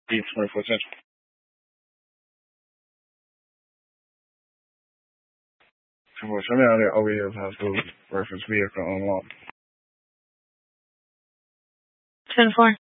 B24 Central. 10-4, show me out there over here high school reference vehicle unlocked. 10-4.